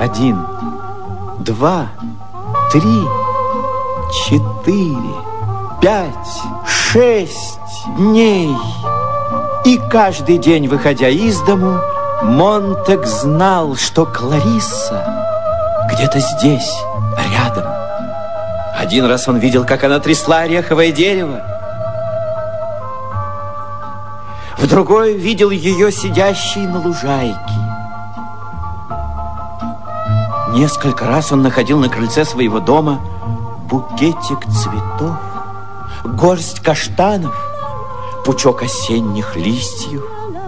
1, 2, 3, 4, 5, 6 дней. И каждый день, выходя из дому, Монтек знал, что Кларисса где-то здесь, рядом. Один раз он видел, как она трясла ореховое дерево. В другой видел ее сидящей на лужайке. Несколько раз он находил на крыльце своего дома букетик цветов, горсть каштанов, пучок осенних листьев.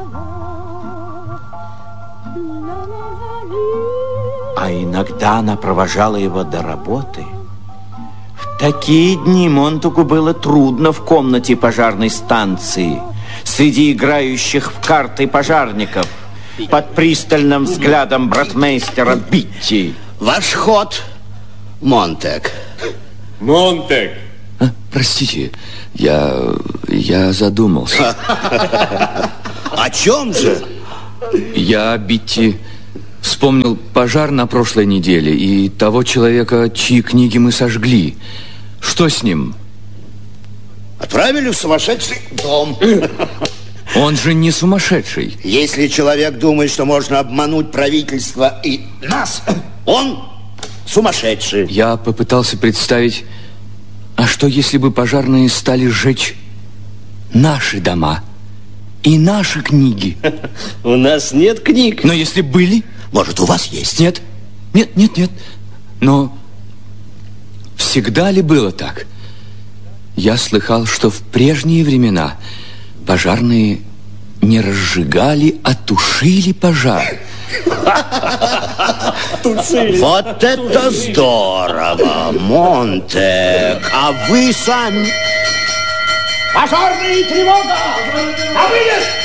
А иногда она провожала его до работы. В такие дни Монтеку было трудно в комнате пожарной станции, среди играющих в карты пожарников, под пристальным взглядом братмейстера Битти. Ваш ход, Монтек. Монтек. Простите, я задумался. О чем же? Я, Битти, вспомнил пожар на прошлой неделе и того человека, чьи книги мы сожгли. Что с ним? Отправили в сумасшедший дом. Он же не сумасшедший. Если человек думает, что можно обмануть правительство и нас, он сумасшедший. Я попытался представить, а что если бы пожарные стали сжечь наши дома и наши книги? У нас нет книг. Но если были... Может, у вас есть? Нет. Но всегда ли было так? Я слыхал, что в прежние времена пожарные не разжигали, а тушили пожар. Вот это здорово, Монтек. А вы сами... Пожарная тревога! На выезд!